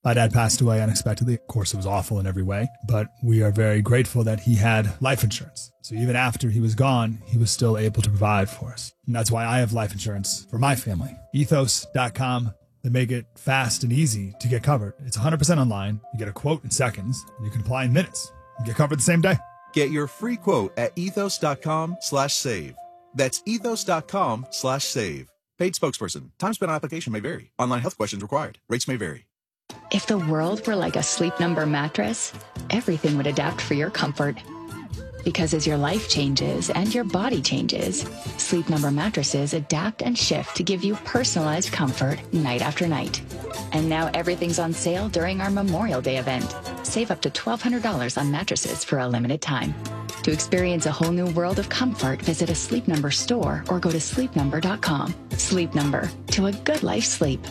My dad passed away unexpectedly. Of course, it was awful in every way, but we are very grateful that he had life insurance. So even after he was gone, he was still able to provide for us. And that's why I have life insurance for my family. Ethos.com. They make it fast and easy to get covered. It's 100% online. You get a quote in seconds, and you can apply in minutes. You get covered the same day. Get your free quote at ethos.com/save. That's ethos.com/save. Paid spokesperson. Time spent on application may vary. Online health questions required. Rates may vary. If the world were like a Sleep Number mattress, everything would adapt for your comfort. Because as your life changes and your body changes, Sleep Number mattresses adapt and shift to give you personalized comfort night after night. And now everything's on sale during our Memorial Day event. Save up to $1,200 on mattresses for a limited time. To experience a whole new world of comfort, visit a Sleep Number store or go to sleepnumber.com. Sleep Number, to a good life sleep.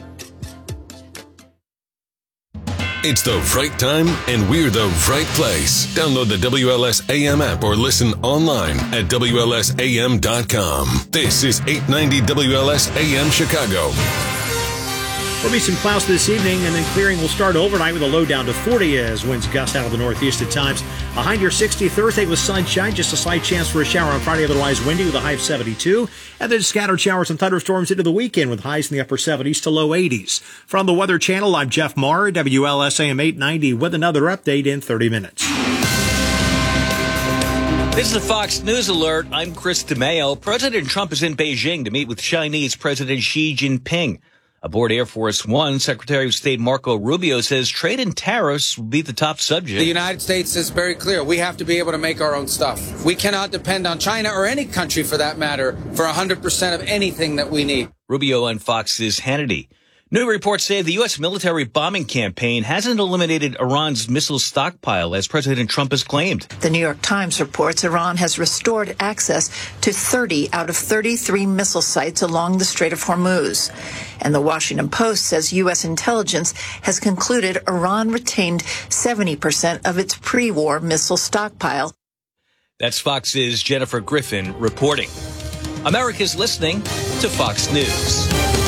It's the right time, and we're the right place. Download the WLS AM app or listen online at WLSAM.com. This is 890 WLS AM Chicago. There'll be some clouds this evening, and then clearing will start overnight with a low down to 40 as winds gust out of the northeast at times. A high near 60 Thursday with sunshine, just a slight chance for a shower on Friday, otherwise windy with a high of 72. And then scattered showers and thunderstorms into the weekend with highs in the upper 70s to low 80s. From the Weather Channel, I'm Jeff Maher, WLSAM 890, with another update in 30 minutes. This is a Fox News Alert. I'm Chris DeMayo. President Trump is in Beijing to meet with Chinese President Xi Jinping. Aboard Air Force One, Secretary of State Marco Rubio says trade and tariffs will be the top subject. The United States is very clear. We have to be able to make our own stuff. We cannot depend on China or any country for that matter for 100% of anything that we need. Rubio on Fox's Hannity. New reports say the U.S. military bombing campaign hasn't eliminated Iran's missile stockpile, as President Trump has claimed. The New York Times reports Iran has restored access to 30 out of 33 missile sites along the Strait of Hormuz. And the Washington Post says U.S. intelligence has concluded Iran retained 70% of its pre-war missile stockpile. That's Fox's Jennifer Griffin reporting. America's listening to Fox News.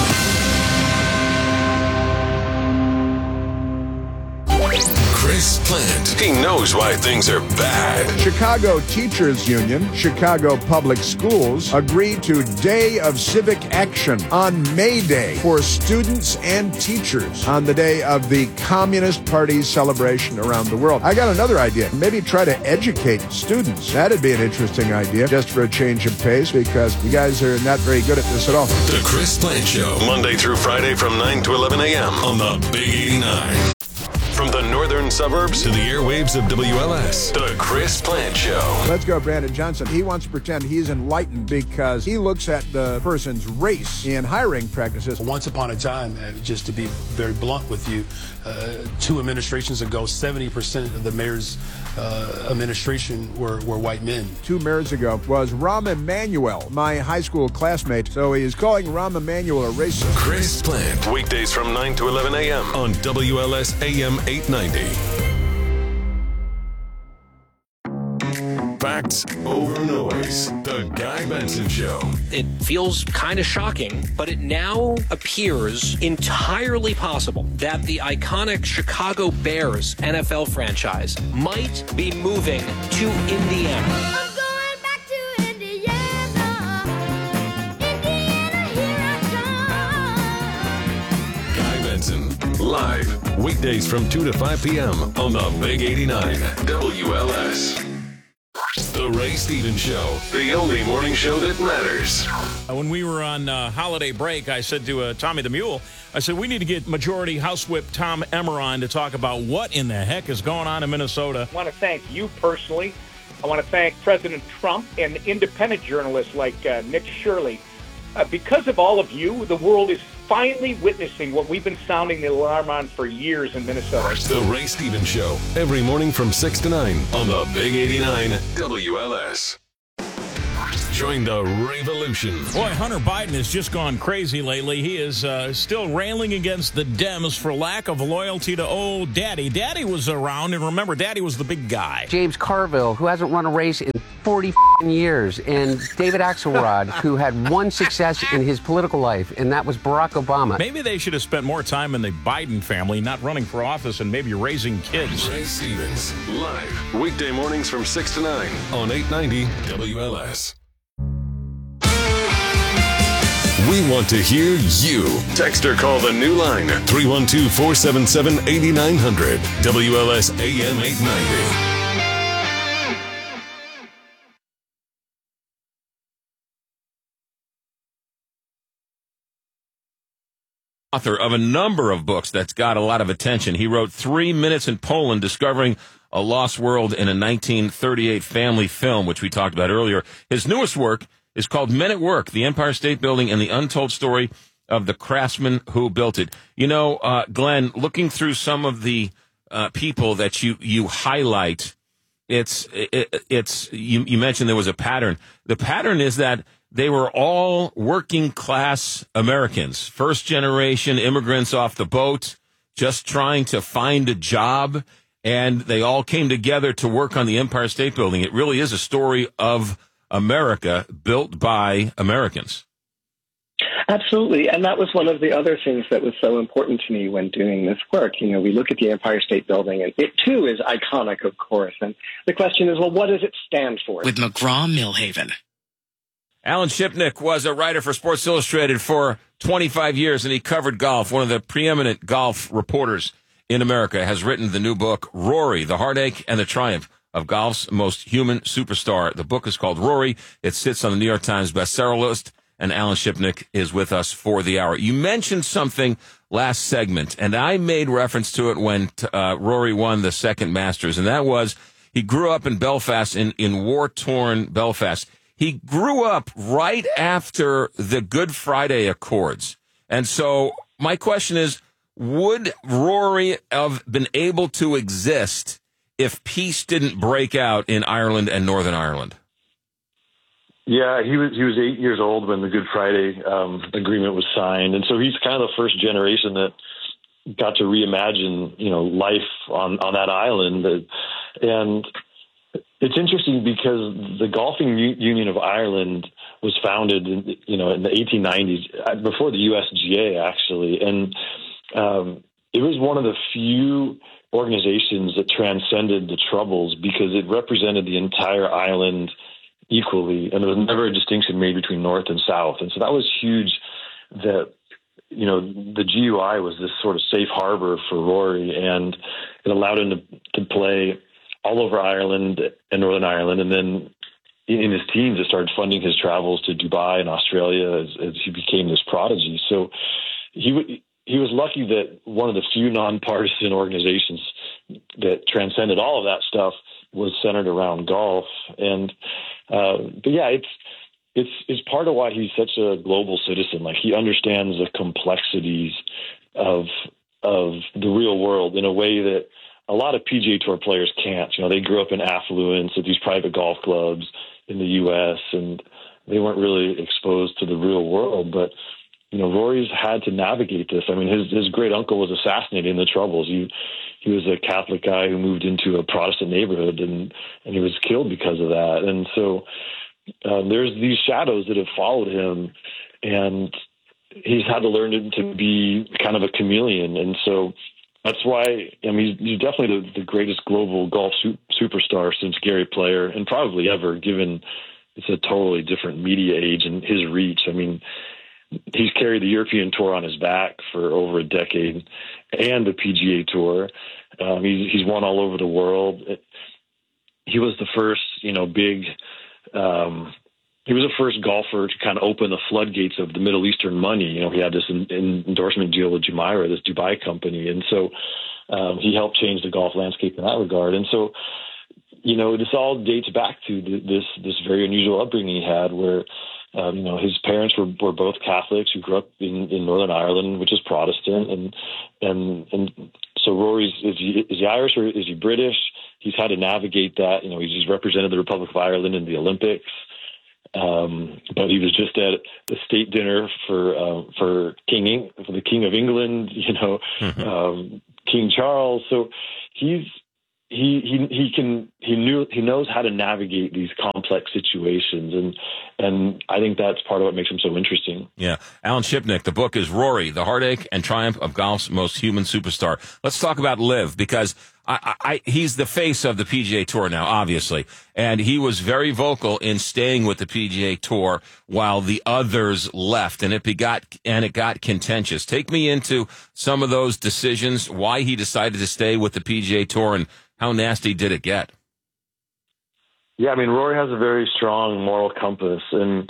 Chris Plant. He knows why things are bad. Chicago Teachers Union, Chicago Public Schools agreed to Day of Civic Action on May Day for students and teachers on the day of the Communist Party's celebration around the world. I got another idea. Maybe try to educate students. That'd be an interesting idea, just for a change of pace, because you guys are not very good at this at all. The Chris Plant Show, Monday through Friday from 9 to 11 a.m. on the Big 89. From the northern suburbs to the airwaves of WLS, The Chris Plant Show. Let's go, Brandon Johnson. He wants to pretend he's enlightened because he looks at the person's race in hiring practices. Once upon a time, just to be very blunt with you, 2 administrations ago, 70% of the mayor's administration were white men. 2 mayors ago was Rahm Emanuel, my high school classmate. So he is calling Rahm Emanuel a racist. Chris Plant, weekdays from 9 to 11 a.m. on WLS AM 890. Facts over noise. The Guy Benson Show. It feels kind of shocking, but it now appears entirely possible that the iconic Chicago Bears NFL franchise might be moving to Indiana. I'm going back to Indiana. Indiana, here I come. Guy Benson, live, weekdays from 2 to 5 p.m. on the Big 89 WLS. The Ray Stevens Show, the only morning show that matters. When we were on holiday break, I said to Tommy the Mule, I said, we need to get Majority House Whip Tom Emmer on to talk about what in the heck is going on in Minnesota. I want to thank you personally. I want to thank President Trump and independent journalists like Nick Shirley. Because of all of you, the world is finally witnessing what we've been sounding the alarm on for years in Minnesota. The Ray Stevens Show, every morning from 6 to 9 on the Big 89 WLS. Join the revolution. Boy, Hunter Biden has just gone crazy lately. He is still railing against the Dems for lack of loyalty to old Daddy. Daddy was around, and remember, Daddy was the big guy. James Carville, who hasn't run a race in 40 years, and David Axelrod, who had one success in his political life, and that was Barack Obama. Maybe they should have spent more time in the Biden family, not running for office and maybe raising kids. Ray Stevens, live, weekday mornings from 6 to 9 on 890 WLS. We want to hear you. Text or call the new line, 312-477-8900, WLS AM 890. Author of a number of books that's got a lot of attention. He wrote 3 Minutes in Poland, Discovering a Lost World in a 1938 Family Film, which we talked about earlier. His newest work is called Men at Work, the Empire State Building and the Untold Story of the Craftsmen Who Built It. You know, Glenn, looking through some of the people that you highlight, you mentioned there was a pattern. The pattern is that they were all working class Americans, first generation immigrants off the boat, just trying to find a job, and they all came together to work on the Empire State Building. It really is a story of America built by Americans. Absolutely. And that was one of the other things that was so important to me when doing this work. You know, we look at the Empire State Building, and it too is iconic, of course. And the question is, well, what does it stand for? With McGraw-Millhaven. Alan Shipnick was a writer for Sports Illustrated for 25 years, and he covered golf. One of the preeminent golf reporters in America has written the new book, Rory, The Heartache and the Triumph of Golf's Most Human Superstar. The book is called Rory. It sits on the New York Times bestseller list, and Alan Shipnick is with us for the hour. You mentioned something last segment, and I made reference to it when Rory won the second Masters, and that was he grew up in Belfast, in war-torn Belfast. He grew up right after the Good Friday Accords. And so my question is, would Rory have been able to exist if peace didn't break out in Ireland and Northern Ireland? Yeah, he was 8 years old when the Good Friday agreement was signed. And so he's kind of the first generation that got to reimagine, life on that island. And it's interesting because the Golfing Union of Ireland was founded in the 1890s, before the USGA, actually. And it was one of the few organizations that transcended the Troubles because it represented the entire island equally, and there was never a distinction made between North and South. And so that was huge that, the GUI was this sort of safe harbor for Rory, and it allowed him to play all over Ireland and Northern Ireland. And then in his teens, it started funding his travels to Dubai and Australia as he became this prodigy. So he was lucky that one of the few nonpartisan organizations that transcended all of that stuff was centered around golf. And, but yeah, it's part of why he's such a global citizen. Like, he understands the complexities of the real world in a way that a lot of PGA Tour players can't. They grew up in affluence at these private golf clubs in the U.S., and they weren't really exposed to the real world. But, Rory's had to navigate this. I mean, his great uncle was assassinated in the Troubles. He was a Catholic guy who moved into a Protestant neighborhood, and he was killed because of that. And so there's these shadows that have followed him, and he's had to learn to be kind of a chameleon. And so that's why, he's definitely the greatest global golf superstar since Gary Player, and probably ever, given it's a totally different media age and his reach. I mean, he's carried the European Tour on his back for over a decade, and the PGA Tour. He's won all over the world. He was the first, he was the first golfer to kind of open the floodgates of the Middle Eastern money. He had this endorsement deal with Jumeirah, this Dubai company. And so he helped change the golf landscape in that regard. And so, this all dates back to this very unusual upbringing he had where, his parents were both Catholics who grew up in Northern Ireland, which is Protestant. And so Rory's, is he Irish or is he British? He's had to navigate that. He's represented the Republic of Ireland in the Olympics. But he was just at the state dinner for the King of England, King Charles. So he knows how to navigate these complex situations, and I think that's part of what makes him so interesting. Yeah. Alan Shipnick, the book is Rory, The Heartache and Triumph of Golf's Most Human Superstar. Let's talk about Liv, because he's the face of the PGA Tour now, obviously, and he was very vocal in staying with the PGA Tour while the others left, and it got contentious. Take me into some of those decisions, why he decided to stay with the PGA Tour, and how nasty did it get? Yeah, I mean, Rory has a very strong moral compass. And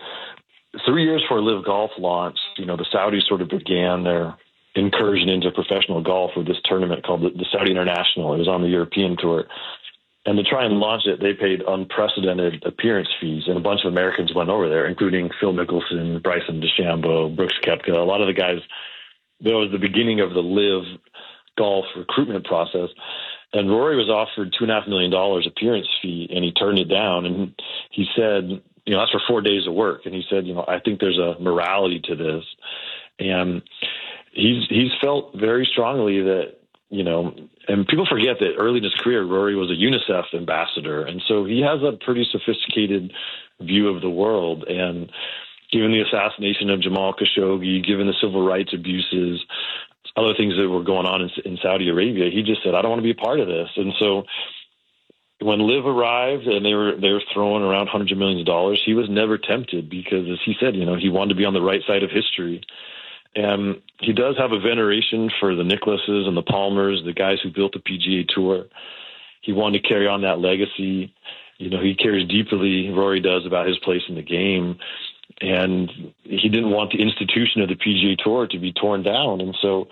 3 years before Live Golf launched, the Saudis sort of began their incursion into professional golf with this tournament called the Saudi International. It was on the European Tour. And to try and launch it, they paid unprecedented appearance fees, and a bunch of Americans went over there, including Phil Mickelson, Bryson DeChambeau, Brooks Koepka, a lot of the guys. That was the beginning of the Live Golf recruitment process. And Rory was offered $2.5 million appearance fee, and he turned it down. And he said, that's for 4 days of work. And he said, I think there's a morality to this. And he's felt very strongly that, and people forget that early in his career, Rory was a UNICEF ambassador. And so he has a pretty sophisticated view of the world. And given the assassination of Jamal Khashoggi, given the civil rights abuses, other things that were going on in Saudi Arabia, he just said, I don't want to be a part of this. And so when Liv arrived and they were throwing around hundreds of millions of dollars, he was never tempted because, as he said, he wanted to be on the right side of history. And he does have a veneration for the Nicklases and the Palmers, the guys who built the PGA Tour. He wanted to carry on that legacy. He cares deeply, Rory does, about his place in the game. And he didn't want the institution of the PGA Tour to be torn down. And so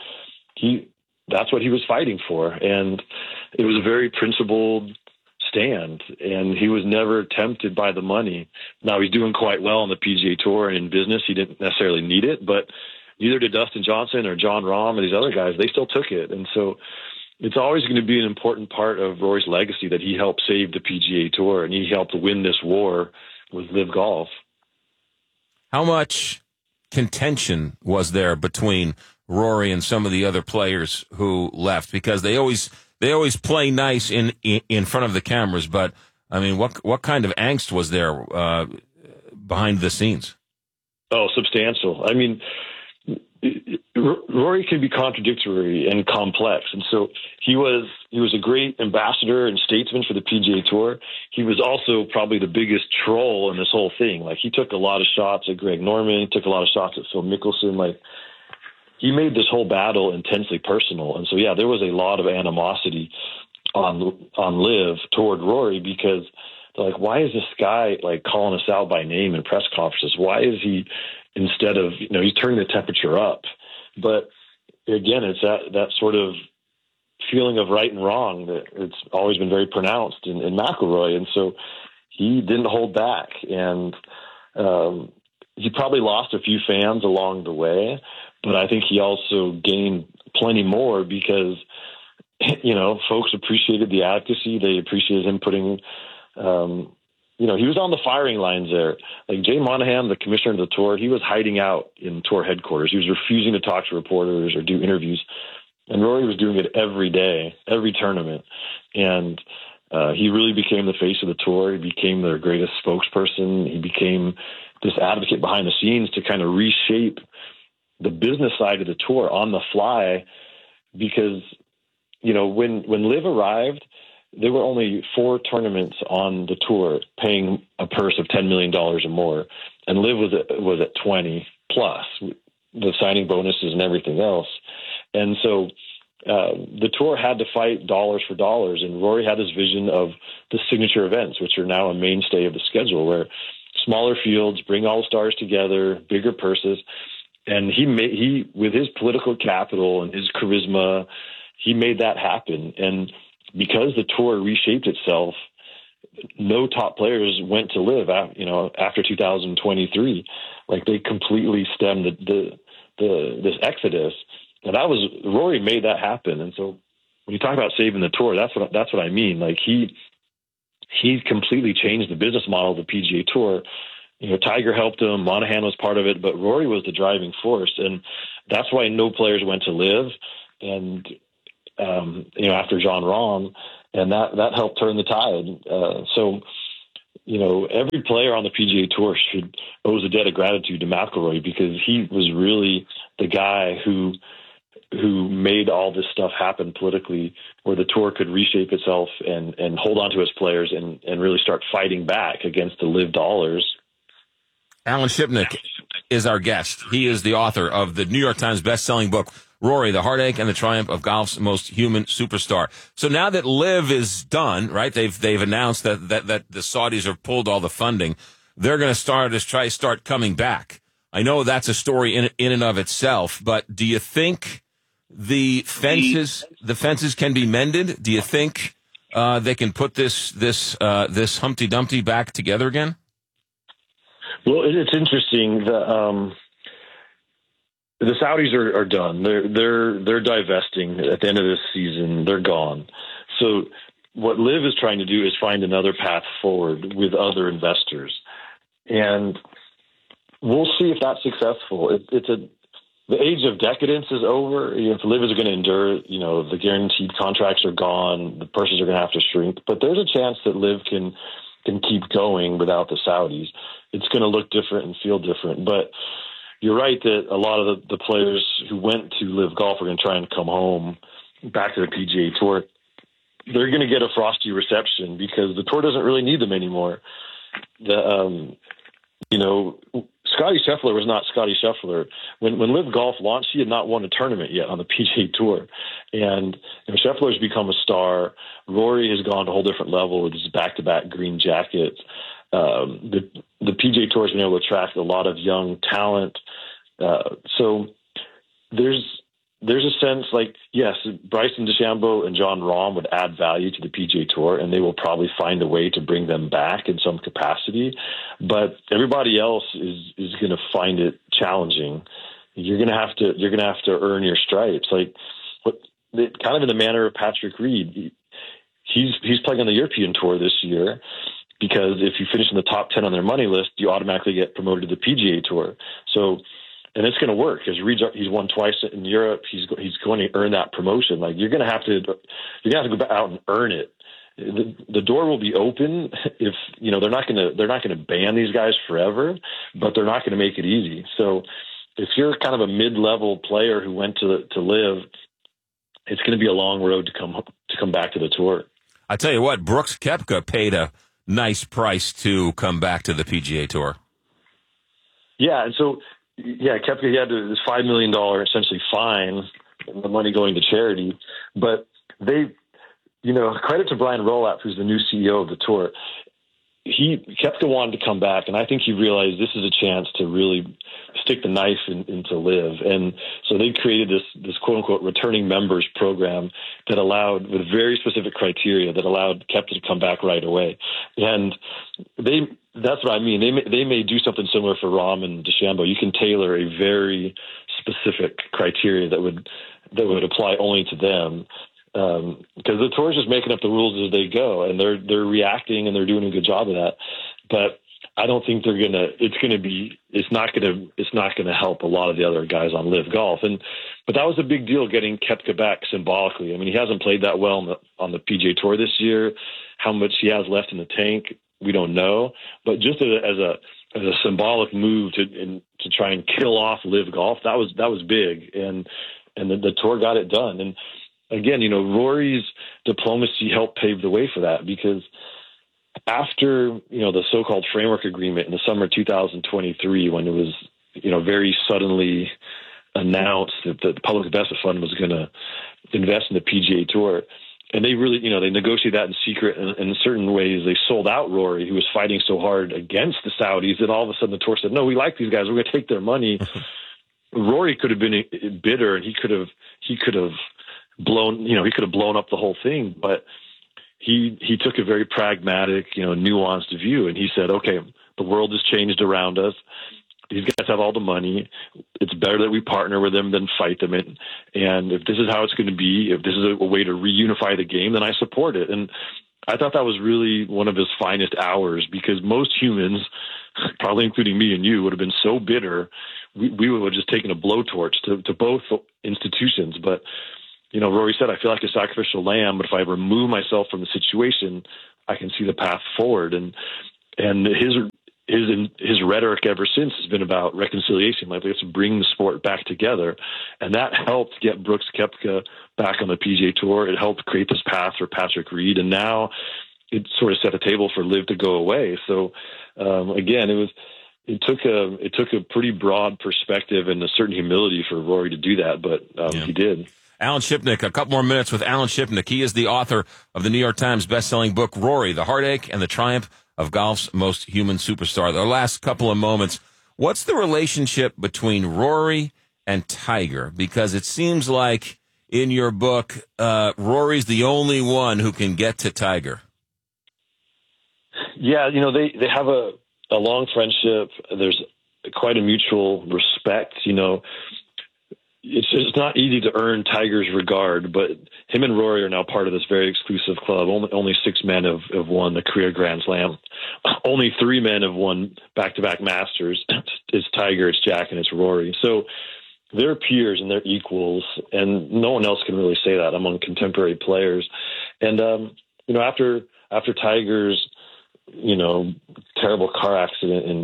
that's what he was fighting for. And it was a very principled stand. And he was never tempted by the money. Now, he's doing quite well on the PGA Tour and in business. He didn't necessarily need it, but neither did Dustin Johnson or John Rahm and these other guys. They still took it. And so it's always going to be an important part of Rory's legacy that he helped save the PGA Tour and he helped win this war with Live Golf. How much contention was there between Rory and some of the other players who left? Because they always play nice in front of the cameras, but I mean, what kind of angst was there behind the scenes? Oh, substantial. I mean, Rory can be contradictory and complex, and so he was a great ambassador and statesman for the PGA Tour. He was also probably the biggest troll in this whole thing. Like, he took a lot of shots at Greg Norman, took a lot of shots at Phil Mickelson. Like, he made this whole battle intensely personal, and so yeah, there was a lot of animosity on Liv toward Rory because they're like, why is this guy like calling us out by name in press conferences? Why is he, instead of, he's turning the temperature up? But again, it's that sort of feeling of right and wrong that it's always been very pronounced in McIlroy. And so he didn't hold back. And he probably lost a few fans along the way, but I think he also gained plenty more because, folks appreciated the advocacy. They appreciated him putting, he was on the firing lines there. Like Jay Monahan, the commissioner of the tour, he was hiding out in tour headquarters. He was refusing to talk to reporters or do interviews. And Rory was doing it every day, every tournament. And he really became the face of the tour. He became their greatest spokesperson. He became this advocate behind the scenes to kind of reshape the business side of the tour on the fly. Because, when Liv arrived, there were only 4 tournaments on the tour paying a purse of $10 million or more. And Liv was at 20 plus the signing bonuses and everything else. And so the tour had to fight dollars for dollars. And Rory had this vision of the signature events, which are now a mainstay of the schedule, where smaller fields bring all the stars together, bigger purses. And he with his political capital and his charisma, he made that happen. And because the tour reshaped itself, no top players went to Live, after 2023. Like, they completely stemmed this exodus, and Rory made that happen. And so, when you talk about saving the tour, that's what I mean. Like, he completely changed the business model of the PGA Tour Tiger helped him, Monahan was part of it, but Rory was the driving force, and that's why no players went to LIV, and after Jon Rahm, and that helped turn the tide. So every player on the PGA Tour owes a debt of gratitude to McIlroy, because he was really the guy who made all this stuff happen politically, where the tour could reshape itself and hold on to its players and really start fighting back against the LIV dollars. Alan Shipnick is our guest. He is the author of the New York Times best-selling book, Rory, The Heartache and the Triumph of Golf's Most Human Superstar. So now that LIV is done, right, they've announced that the Saudis have pulled all the funding, they're going to start coming back. I know that's a story in and of itself, but do you think the fences can be mended? Do you think they can put this Humpty Dumpty back together again? Well, it's interesting. The Saudis are done. They're divesting at the end of this season. They're gone. So what LIV is trying to do is find another path forward with other investors, and we'll see if that's successful. The age of decadence is over. If LIV is going to endure, the guaranteed contracts are gone. The purses are going to have to shrink. But there's a chance that LIV can keep going without the Saudis. It's going to look different and feel different. But you're right that a lot of the players who went to LIV Golf are going to try and come home back to the PGA Tour. They're going to get a frosty reception because the tour doesn't really need them anymore. Scottie Scheffler was not Scottie Scheffler. When LIV Golf launched, he had not won a tournament yet on the PGA Tour. And Scheffler's become a star. Rory has gone to a whole different level with his back-to-back green jackets. The PGA Tour has been able to attract a lot of young talent. So there's a sense like, yes, Bryson DeChambeau and Jon Rahm would add value to the PGA Tour, and they will probably find a way to bring them back in some capacity. But everybody else is going to find it challenging. You're going to have to earn your stripes, kind of in the manner of Patrick Reed. He's playing on the European Tour this year, because if you finish in the top 10 on their money list, you automatically get promoted to the PGA Tour. So. And it's going to work because he's won twice in Europe. He's going to earn that promotion. You're going to have to go out and earn it. The door will be open if they're not going to ban these guys forever, but they're not going to make it easy. So if you're kind of a mid-level player who went to LIV, it's going to be a long road to come back to the tour. I tell you what, Brooks Koepka paid a nice price to come back to the PGA Tour. Yeah, and so. Yeah, Koepka, he had this $5 million essentially fine, the money going to charity. But credit to Brian Rolapp, who's the new CEO of the tour. Koepka wanted to come back, and I think he realized this is a chance to really stick the knife into LIV. And so they created this quote-unquote returning members program that allowed, with very specific criteria, that allowed Koepka to come back right away. And that's what I mean. They may do something similar for Rahm and DeChambeau. You can tailor a very specific criteria that would apply only to them. Because the tour is just making up the rules as they go, and they're reacting and they're doing a good job of that. But I don't think it's not gonna help a lot of the other guys on LIV Golf. But that was a big deal, getting Koepka back symbolically. I mean, he hasn't played that well on the PGA Tour this year. How much he has left in the tank, we don't know. But just as a symbolic move to try and kill off LIV Golf, that was big, and the tour got it done. And again, Rory's diplomacy helped pave the way for that, because after, the so-called framework agreement in the summer of 2023, when it was, very suddenly announced that the Public Investment Fund was going to invest in the PGA Tour, and they really, they negotiated that in secret, and in certain ways they sold out Rory, who was fighting so hard against the Saudis, and all of a sudden the tour said, no, we like these guys, we're going to take their money. Rory could have been bitter, and he could have blown up the whole thing, but he took a very pragmatic, nuanced view, and he said, okay, the world has changed around us. These guys have all the money. It's better that we partner with them than fight them. And if this is how it's going to be, if this is a way to reunify the game, then I support it. And I thought that was really one of his finest hours, because most humans probably including me and you, would have been so bitter, we would have just taken a blowtorch to both institutions. But, Rory said, I feel like a sacrificial lamb, but if I remove myself from the situation, I can see the path forward. And his rhetoric ever since has been about reconciliation. Like, let's bring the sport back together. And that helped get Brooks Koepka back on the PGA Tour. It helped create this path for Patrick Reed. And now it sort of set the table for LIV to go away. So, again, it took a pretty broad perspective and a certain humility for Rory to do that, but he did. Alan Shipnick, a couple more minutes with Alan Shipnick. He is the author of the New York Times bestselling book, Rory, The Heartache and the Triumph of Golf's Most Human Superstar. The last couple of moments, what's the relationship between Rory and Tiger? Because it seems like in your book, Rory's the only one who can get to Tiger. Yeah, they have a long friendship. There's quite a mutual respect. It's not easy to earn Tiger's regard, but him and Rory are now part of this very exclusive club. Only 6 men have won the career Grand Slam. Only 3 men have won back-to-back Masters. It's Tiger, it's Jack, and it's Rory. So they're peers and they're equals, and no one else can really say that among contemporary players. And after Tiger's terrible car accident in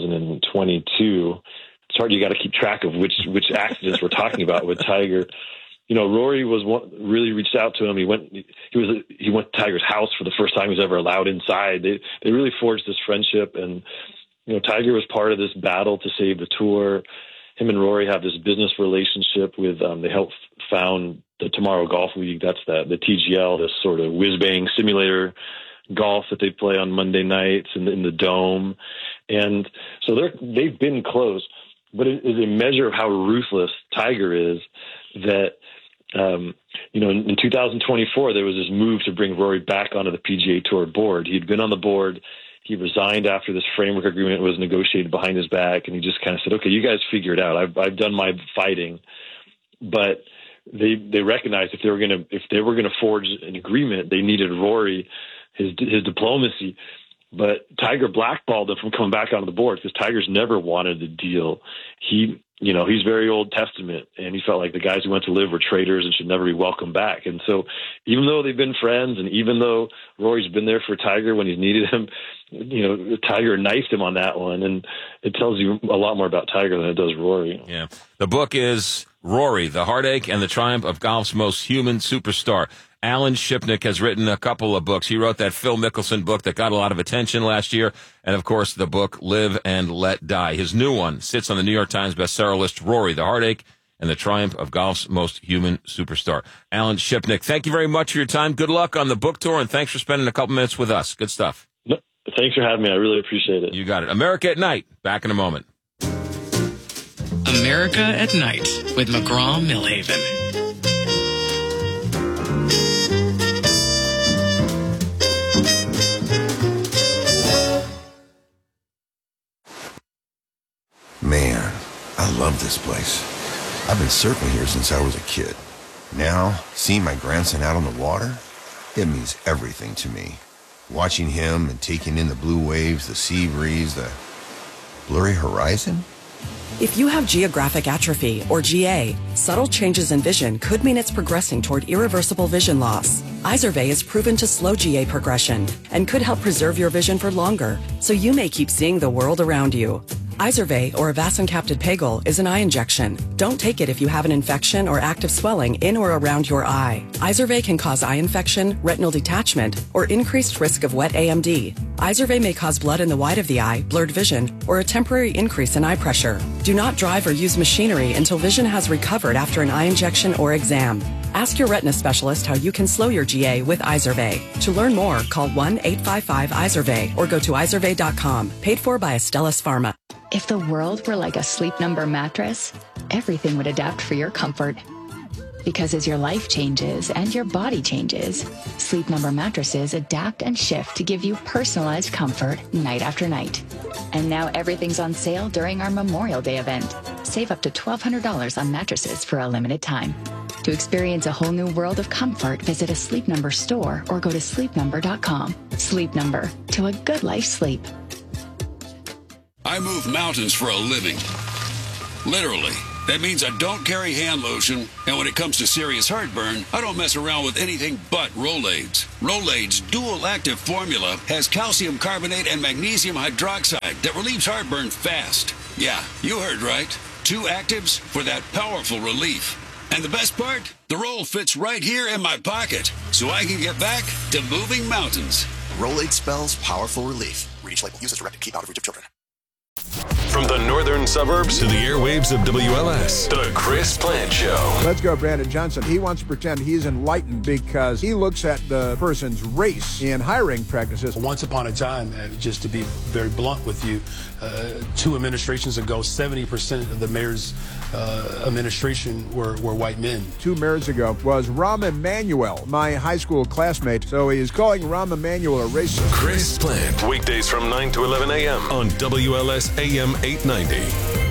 2022. It's hard. You got to keep track of which accidents we're talking about with Tiger. Rory really reached out to him. He went to Tiger's house for the first time he was ever allowed inside. They really forged this friendship, and Tiger was part of this battle to save the tour. Him and Rory have this business relationship with. They helped found the Tomorrow Golf League. That's the TGL, this sort of whiz-bang simulator golf that they play on Monday nights in the Dome. And so they've been close, but it is a measure of how ruthless Tiger is that, in 2024, there was this move to bring Rory back onto the PGA Tour board. He'd been on the board. He resigned after this framework agreement was negotiated behind his back. And he just kind of said, okay, you guys figure it out. I've done my fighting. But they recognized if they were going to forge an agreement, they needed Rory, his diplomacy. But Tiger blackballed him from coming back onto the board because Tiger's never wanted a deal. He's very Old Testament, and he felt like the guys who went to LIV were traitors and should never be welcomed back. And so even though they've been friends, and even though Rory's been there for Tiger when he's needed him, Tiger knifed him on that one. And it tells you a lot more about Tiger than it does Rory. Yeah. The book is Rory, The Heartache and the Triumph of Golf's Most Human Superstar. Alan Shipnick has written a couple of books. He wrote that Phil Mickelson book that got a lot of attention last year. And, of course, the book Live and Let Die. His new one sits on the New York Times bestseller list, Rory, The Heartache and the Triumph of Golf's Most Human Superstar. Alan Shipnick, thank you very much for your time. Good luck on the book tour, and thanks for spending a couple minutes with us. Good stuff. Thanks for having me. I really appreciate it. You got it. America at Night. Back in a moment. America at Night with McGraw-Millhaven. Man, I love this place. I've been surfing here since I was a kid. Now, seeing my grandson out on the water, it means everything to me. Watching him and taking in the blue waves, the sea breeze, the blurry horizon. If you have geographic atrophy, or GA, subtle changes in vision could mean it's progressing toward irreversible vision loss. Izervay is proven to slow GA progression and could help preserve your vision for longer, so you may keep seeing the world around you. Izervay, or avacincaptad pegol, is an eye injection. Don't take it if you have an infection or active swelling in or around your eye. Izervay can cause eye infection, retinal detachment, or increased risk of wet AMD. Izervay may cause blood in the white of the eye, blurred vision, or a temporary increase in eye pressure. Do not drive or use machinery until vision has recovered after an eye injection or exam. Ask your retina specialist how you can slow your GA with Izervay. To learn more, call 1-855-IZERVAY or go to izervay.com. Paid for by Astellas Pharma. If the world were like a Sleep Number mattress, everything would adapt for your comfort. Because as your life changes and your body changes, Sleep Number mattresses adapt and shift to give you personalized comfort night after night. And now everything's on sale during our Memorial Day event. Save up to $1,200 on mattresses for a limited time. To experience a whole new world of comfort, visit a Sleep Number store or go to sleepnumber.com. Sleep Number, to a good life sleep. I move mountains for a living. Literally. That means I don't carry hand lotion, and when it comes to serious heartburn, I don't mess around with anything but Rolaids. Rolaids' dual-active formula has calcium carbonate and magnesium hydroxide that relieves heartburn fast. Yeah, you heard right. 2 actives for that powerful relief. And the best part? The roll fits right here in my pocket, so I can get back to moving mountains. Rolade spells powerful relief. Read each label. Use as directed. Keep out of reach of children. From the northern suburbs to the airwaves of WLS, The Chris Plant Show. Let's go, Brandon Johnson. He wants to pretend he's enlightened because he looks at the person's race in hiring practices. Once upon a time, just to be very blunt with you, 2 administrations ago, 70% of the mayor's administration were white men. 2 mayors ago was Rahm Emanuel, my high school classmate. So he's calling Rahm Emanuel a racist. Chris Plant, weekdays from 9 to 11 a.m. on WLS AM 890.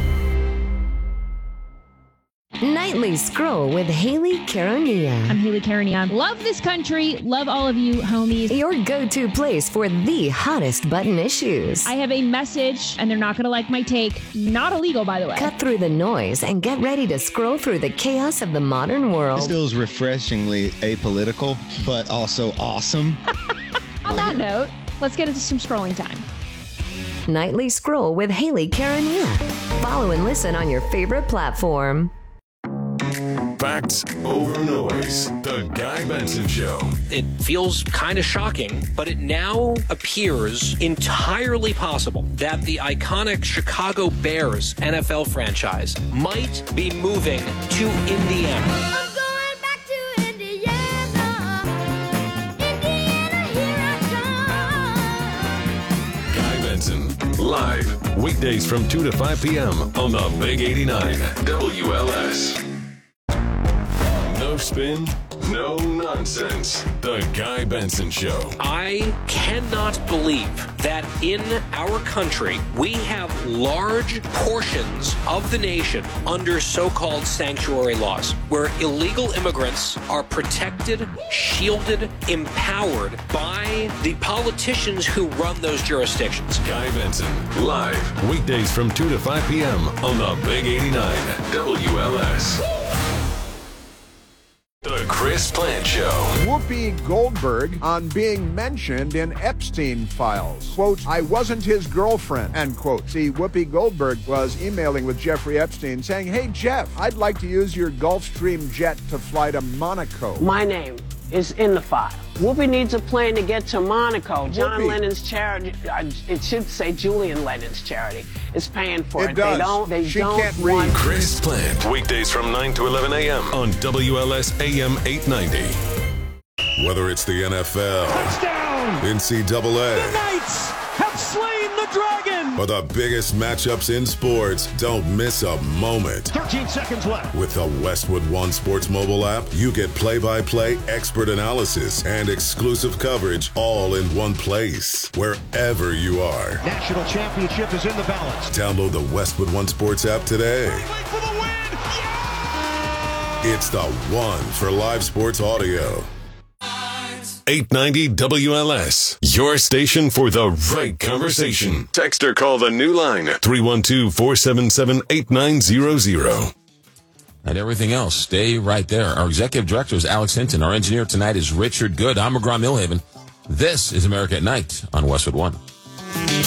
Nightly Scroll with Haley Caronia. I'm Haley Caronia. Love this country. Love all of you, homies. Your go-to place for the hottest button issues. I have a message, and they're not going to like my take. Not illegal, by the way. Cut through the noise and get ready to scroll through the chaos of the modern world. This feels refreshingly apolitical, but also awesome. On that note, let's get into some scrolling time. Nightly Scroll with Haley Caronia. Follow and listen on your favorite platform. Facts over noise. The Guy Benson Show. It feels kind of shocking, but it now appears entirely possible that the iconic Chicago Bears NFL franchise might be moving to Indiana. I'm going back to Indiana. Indiana, here I come. Guy Benson, live, weekdays from 2 to 5 p.m. on the Big 89 WLS. No spin, no nonsense. The Guy Benson Show. I cannot believe that in our country we have large portions of the nation under so-called sanctuary laws, where illegal immigrants are protected, shielded, empowered by the politicians who run those jurisdictions. Guy Benson, live, weekdays from 2 to 5 p.m. on the Big 89 WLS. The Chris Plant Show. Whoopi Goldberg on being mentioned in Epstein files. Quote, I wasn't his girlfriend, end quote. See, Whoopi Goldberg was emailing with Jeffrey Epstein saying, hey, Jeff, I'd like to use your Gulfstream jet to fly to Monaco. My name is in the file. Whoopi needs a plane to get to Monaco. John Lennon's charity, it should say Julian Lennon's charity, is paying for it. It does. She can't read. Chris Plant, weekdays from 9 to 11 a.m. on WLS AM 890. Whether it's the NFL, touchdown, NCAA, the Knights have slain the dragon, or the biggest matchups in sports, don't miss a moment. 13 seconds left. With the Westwood One Sports mobile app, you get play-by-play expert analysis and exclusive coverage all in one place, wherever you are. National championship is in the balance. Download the Westwood One Sports app today. For the win! Yeah! It's the one for live sports audio. 890 WLS, your station for the right conversation. Text or call the new line, 312-477-8900. And everything else, stay right there. Our executive director is Alex Hinton. Our engineer tonight is Richard Good. I'm McGraw Millhaven. This is America at Night on Westwood One.